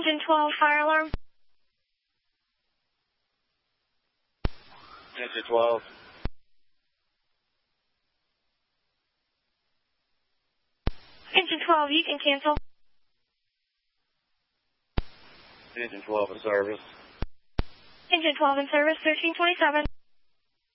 Engine 12, fire alarm. Engine 12. Engine 12, you can cancel. Engine 12 in service. Engine 12 in service, 1327.